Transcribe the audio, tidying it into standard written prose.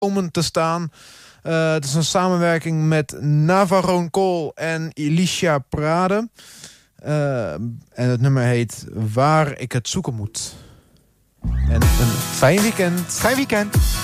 komen te staan. Het is een samenwerking met Navarone Cole en Alicia Prade. En het nummer heet Waar ik het zoeken moet. En een fijn weekend. Fijn weekend.